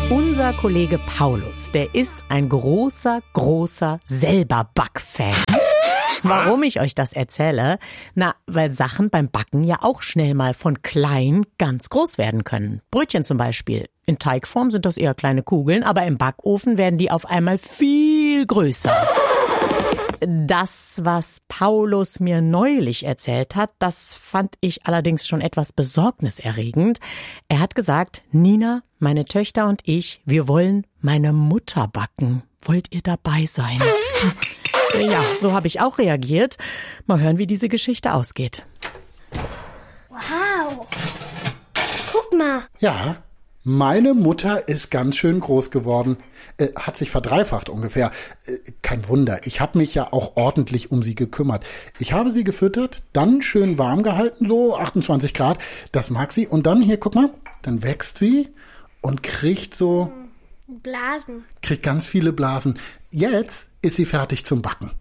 Unser Kollege Paulus, der ist ein großer selber Backfan. Warum ich euch das erzähle? Na, weil Sachen beim Backen ja auch schnell mal von klein ganz groß werden können. Brötchen zum Beispiel. In Teigform sind das eher kleine Kugeln, aber im Backofen werden die auf einmal viel größer. Das, was Paulus mir neulich erzählt hat, das fand ich allerdings schon etwas besorgniserregend. Er hat gesagt, Nina, meine Töchter und ich, wir wollen meine Mutter backen. Wollt ihr dabei sein? Ja, so habe ich auch reagiert. Mal hören, wie diese Geschichte ausgeht. Wow. Guck mal. Ja, meine Mutter ist ganz schön groß geworden. Hat sich verdreifacht ungefähr. Kein Wunder, ich habe mich ja auch ordentlich um sie gekümmert. Ich habe sie gefüttert, dann schön warm gehalten, so 28 Grad. Das mag sie. Und dann hier, guck mal, dann wächst sie und kriegt so... Blasen. Kriegt ganz viele Blasen. Jetzt ist sie fertig zum Backen.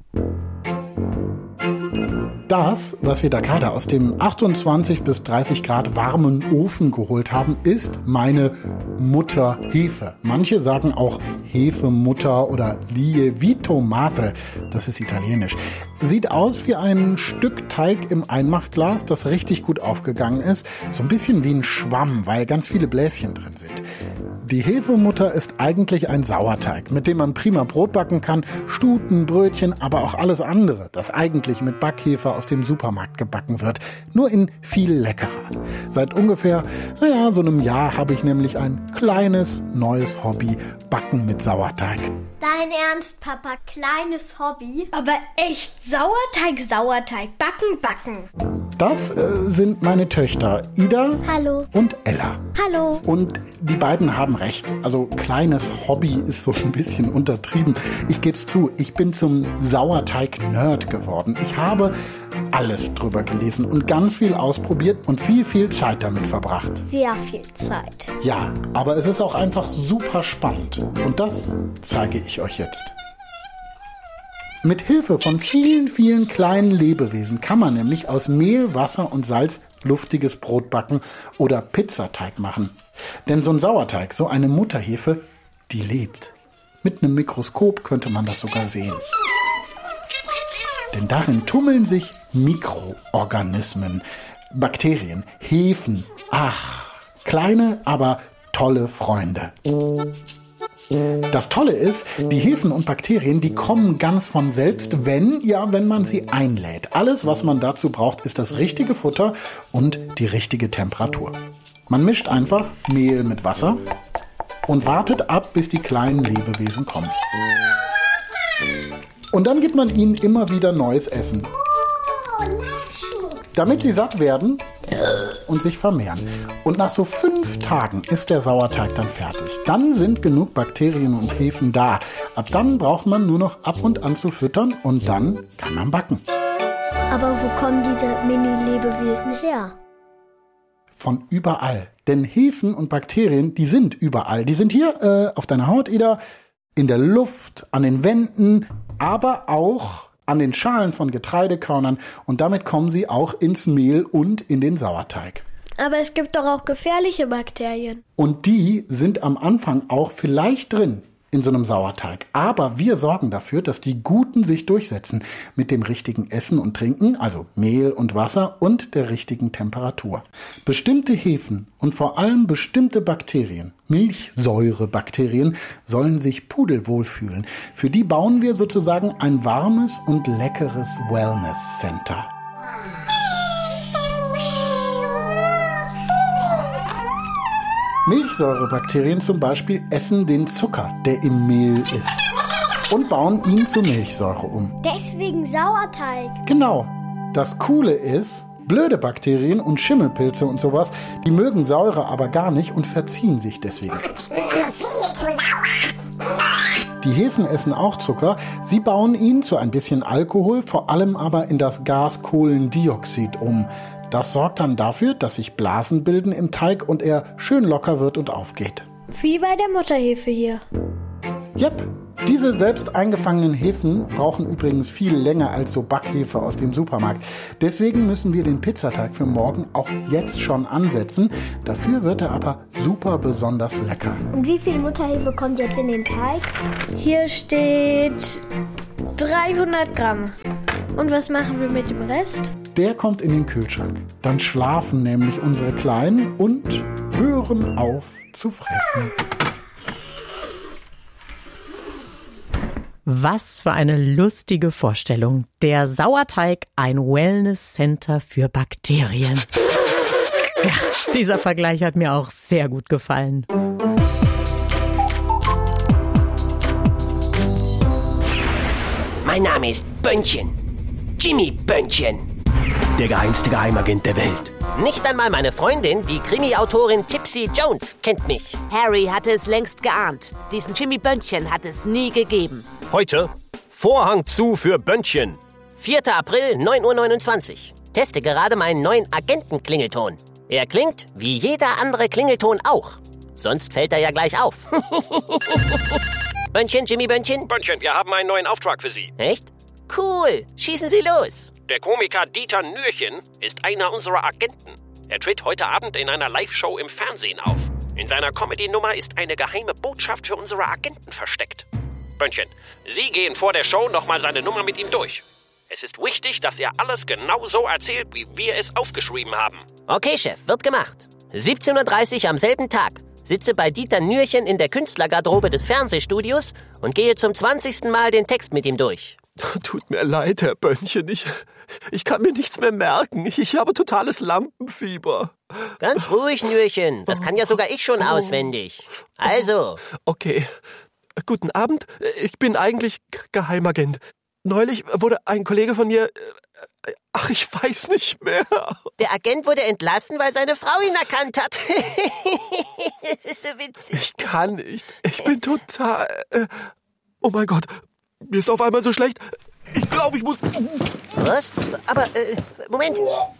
Das, was wir da gerade aus dem 28 bis 30 Grad warmen Ofen geholt haben, ist meine Mutterhefe. Manche sagen auch Hefemutter oder Lievito Madre. Das ist italienisch. Sieht aus wie ein Stück Teig im Einmachglas, das richtig gut aufgegangen ist. So ein bisschen wie ein Schwamm, weil ganz viele Bläschen drin sind. Die Hefemutter ist eigentlich ein Sauerteig, mit dem man prima Brot backen kann, Stuten, Brötchen, aber auch alles andere, das eigentlich mit Backhefe aus dem Supermarkt gebacken wird, nur in viel leckerer. Seit ungefähr, so einem Jahr habe ich nämlich ein kleines neues Hobby, Backen mit Sauerteig. Dein Ernst, Papa? Kleines Hobby? Aber echt Sauerteig, backen. Das sind meine Töchter Ida Hallo. Und Ella. Hallo. Und die beiden haben recht. Also kleines Hobby ist so ein bisschen untertrieben. Ich geb's zu, ich bin zum Sauerteig-Nerd geworden. Ich habe alles drüber gelesen und ganz viel ausprobiert und viel Zeit damit verbracht. Sehr viel Zeit. Ja, aber es ist auch einfach super spannend. Und das zeige ich euch jetzt. Mit Hilfe von vielen kleinen Lebewesen kann man nämlich aus Mehl, Wasser und Salz luftiges Brot backen oder Pizzateig machen. Denn so ein Sauerteig, so eine Mutterhefe, die lebt. Mit einem Mikroskop könnte man das sogar sehen. Denn darin tummeln sich Mikroorganismen, Bakterien, Hefen. Ach, kleine, aber tolle Freunde. Das Tolle ist, die Hefen und Bakterien, die kommen ganz von selbst, wenn man sie einlädt. Alles, was man dazu braucht, ist das richtige Futter und die richtige Temperatur. Man mischt einfach Mehl mit Wasser und wartet ab, bis die kleinen Lebewesen kommen. Und dann gibt man ihnen immer wieder neues Essen, damit sie satt werden und sich vermehren. Und nach so 5 Tagen ist der Sauerteig dann fertig. Dann sind genug Bakterien und Hefen da. Ab dann braucht man nur noch ab und an zu füttern und dann kann man backen. Aber wo kommen diese Mini-Lebewesen her? Von überall. Denn Hefen und Bakterien, die sind überall. Die sind hier auf deiner Haut, Ida, in der Luft, an den Wänden, aber auch an den Schalen von Getreidekörnern. Und damit kommen sie auch ins Mehl und in den Sauerteig. Aber es gibt doch auch gefährliche Bakterien. Und die sind am Anfang auch vielleicht drin in so einem Sauerteig. Aber wir sorgen dafür, dass die Guten sich durchsetzen mit dem richtigen Essen und Trinken, also Mehl und Wasser und der richtigen Temperatur. Bestimmte Hefen und vor allem bestimmte Bakterien, Milchsäurebakterien, sollen sich pudelwohl fühlen. Für die bauen wir sozusagen ein warmes und leckeres Wellness-Center. Milchsäurebakterien zum Beispiel essen den Zucker, der im Mehl ist, und bauen ihn zu Milchsäure um. Deswegen Sauerteig. Genau. Das Coole ist, blöde Bakterien und Schimmelpilze und sowas, die mögen Säure aber gar nicht und verziehen sich deswegen. Die Hefen essen auch Zucker. Sie bauen ihn zu ein bisschen Alkohol, vor allem aber in das Gas Kohlendioxid um. Das sorgt dann dafür, dass sich Blasen bilden im Teig und er schön locker wird und aufgeht. Wie bei der Mutterhefe hier. Jep, Diese selbst eingefangenen Hefen brauchen übrigens viel länger als so Backhefe aus dem Supermarkt. Deswegen müssen wir den Pizzateig für morgen auch jetzt schon ansetzen. Dafür wird er aber super besonders lecker. Und wie viel Mutterhefe kommt jetzt in den Teig? Hier steht 300 Gramm. Und was machen wir mit dem Rest? Der kommt in den Kühlschrank. Dann schlafen nämlich unsere Kleinen und hören auf zu fressen. Was für eine lustige Vorstellung. Der Sauerteig, ein Wellness-Center für Bakterien. Ja, dieser Vergleich hat mir auch sehr gut gefallen. Mein Name ist Bönnchen. Jimmy Bönnchen. Der geheimste Geheimagent der Welt. Nicht einmal meine Freundin, die Krimi-Autorin Tipsy Jones, kennt mich. Harry hatte es längst geahnt. Diesen Jimmy Bönnchen hat es nie gegeben. Heute Vorhang zu für Bönnchen. 4. April, 9:29 Uhr. Teste gerade meinen neuen Agentenklingelton. Er klingt wie jeder andere Klingelton auch. Sonst fällt er ja gleich auf. Bönnchen, Jimmy Bönnchen? Bönnchen, wir haben einen neuen Auftrag für Sie. Echt? Cool, schießen Sie los. Der Komiker Dieter Nürchen ist einer unserer Agenten. Er tritt heute Abend in einer Live-Show im Fernsehen auf. In seiner Comedy-Nummer ist eine geheime Botschaft für unsere Agenten versteckt. Bönnchen, Sie gehen vor der Show nochmal seine Nummer mit ihm durch. Es ist wichtig, dass er alles genau so erzählt, wie wir es aufgeschrieben haben. Okay, Chef, wird gemacht. 17:30 Uhr am selben Tag. Sitze bei Dieter Nürchen in der Künstlergarderobe des Fernsehstudios und gehe zum 20. Mal den Text mit ihm durch. Tut mir leid, Herr Bönnchen. Ich kann mir nichts mehr merken. Ich habe totales Lampenfieber. Ganz ruhig, Nürchen. Das kann ja sogar ich schon auswendig. Also. Okay. Guten Abend. Ich bin eigentlich Geheimagent. Neulich wurde ein Kollege von mir... Ach, ich weiß nicht mehr. Der Agent wurde entlassen, weil seine Frau ihn erkannt hat. Das ist so witzig. Ich kann nicht. Ich bin total... Oh mein Gott. Mir ist auf einmal so schlecht. Ich glaube, ich muss... Was? Aber, Moment.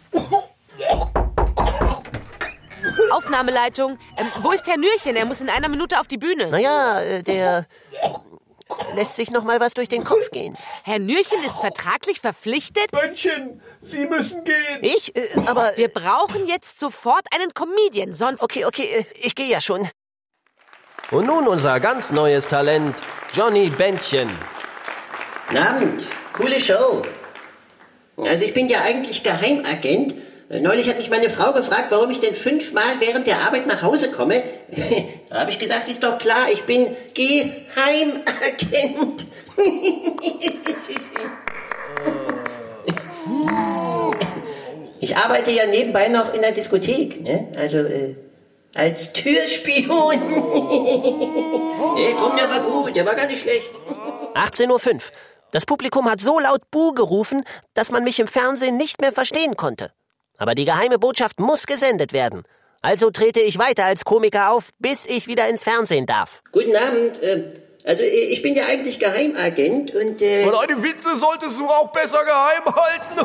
Aufnahmeleitung. Wo ist Herr Nürchen? Er muss in einer Minute auf die Bühne. Naja, der... lässt sich noch mal was durch den Kopf gehen. Herr Nürchen ist vertraglich verpflichtet? Bönnchen, Sie müssen gehen. Ich? Aber... Wir brauchen jetzt sofort einen Comedian, sonst... Okay, ich gehe ja schon. Und nun unser ganz neues Talent, Johnny Bönnchen. Guten Abend, coole Show. Also ich bin ja eigentlich Geheimagent. Neulich hat mich meine Frau gefragt, warum ich denn 5-mal während der Arbeit nach Hause komme. Da habe ich gesagt, ist doch klar, ich bin Geheimagent. Ich arbeite ja nebenbei noch in der Diskothek, ne? Also als Türspion. Komm, der war gut, der war gar nicht schlecht. 18:05 Uhr. Das Publikum hat so laut Buh gerufen, dass man mich im Fernsehen nicht mehr verstehen konnte. Aber die geheime Botschaft muss gesendet werden. Also trete ich weiter als Komiker auf, bis ich wieder ins Fernsehen darf. Guten Abend. Also ich bin ja eigentlich Geheimagent und... Und deine Witze solltest du auch besser geheim halten.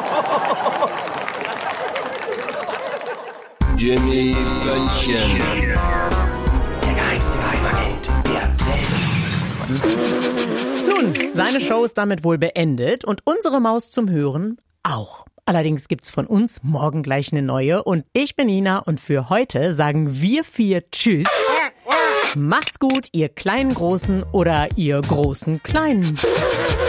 Jimmy Bönnchen. Der geheimste Geheimagent der Welt. Nun, seine Show ist damit wohl beendet und unsere Maus zum Hören auch. Allerdings gibt's von uns morgen gleich eine neue und ich bin Nina und für heute sagen wir 4 Tschüss. Macht's gut, ihr kleinen Großen oder ihr großen Kleinen.